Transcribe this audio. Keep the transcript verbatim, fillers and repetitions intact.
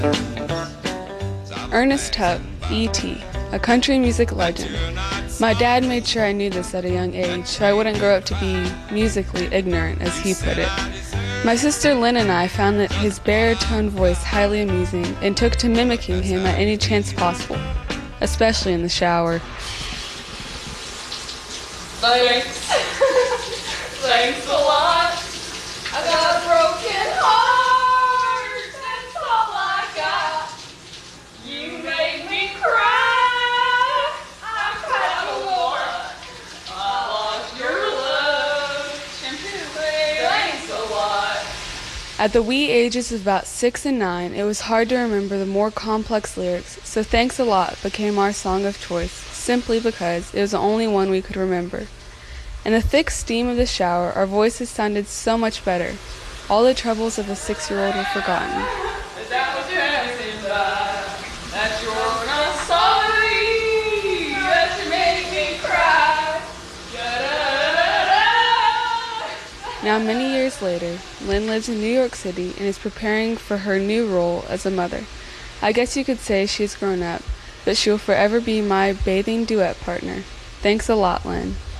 Ernest Tubb, E T, a country music legend. My dad made sure I knew this at a young age so I wouldn't grow up to be musically ignorant, as he put it. My sister Lynn and I found that his baritone voice highly amusing and took to mimicking him at any chance possible, especially in the shower. Thanks. Thanks a lot. I got a broken heart. That's all I got. You made me cry. I cried a lot. I lost your love. Shampoo. Thanks a lot. At the wee ages of about six and nine, it was hard to remember the more complex lyrics, so Thanks a Lot became our song of choice, simply because it was the only one we could remember. In the thick steam of the shower, our voices sounded so much better. All the troubles of a six-year-old were forgotten. Is that what you're asking about? That you're not sorry that you made me cry. Da-da-da-da-da. Now, many years later, Lynn lives in New York City and is preparing for her new role as a mother. I guess you could say she's grown up, but she will forever be my bathing duet partner. Thanks a lot, Lynn.